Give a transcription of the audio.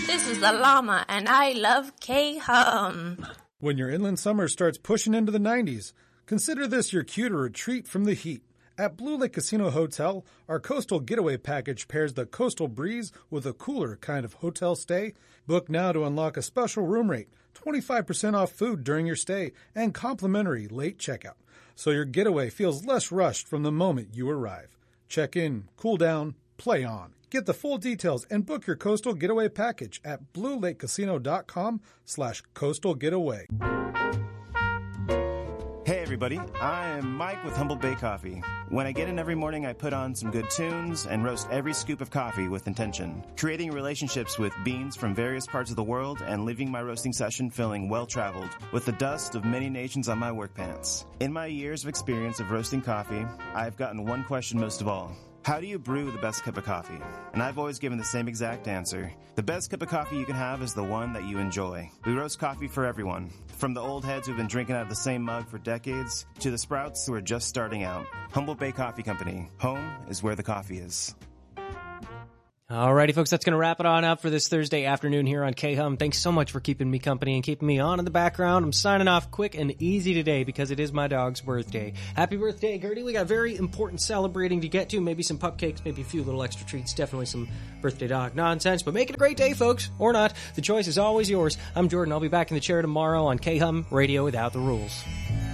This is the llama, and I love K-Hum. When your inland summer starts pushing into the 90s, consider this your cue to retreat from the heat. At Blue Lake Casino Hotel, our coastal getaway package pairs the coastal breeze with a cooler kind of hotel stay. Book now to unlock a special room rate, 25% off food during your stay, and complimentary late checkout. So your getaway feels less rushed from the moment you arrive. Check in, cool down, play on. Get the full details and book your coastal getaway package at bluelakecasino.com/coastal getaway. Hey everybody, I am Mike with Humble Bay Coffee. When I get in every morning, I put on some good tunes and roast every scoop of coffee with intention, creating relationships with beans from various parts of the world and leaving my roasting session feeling well-traveled with the dust of many nations on my work pants. In my years of experience of roasting coffee, I've gotten one question most of all. How do you brew the best cup of coffee? And I've always given the same exact answer. The best cup of coffee you can have is the one that you enjoy. We roast coffee for everyone. From the old heads who've been drinking out of the same mug for decades, to the sprouts who are just starting out. Humble Bay Coffee Company. Home is where the coffee is. Alrighty, folks, that's going to wrap it on up for this Thursday afternoon here on K-Hum. Thanks so much for keeping me company and keeping me on in the background. I'm signing off quick and easy today because it is my dog's birthday. Happy birthday, Gertie. We got very important celebrating to get to. Maybe some cupcakes, maybe a few little extra treats, definitely some birthday dog nonsense. But make it a great day, folks, or not. The choice is always yours. I'm Jordan. I'll be back in the chair tomorrow on K-Hum Radio Without the Rules.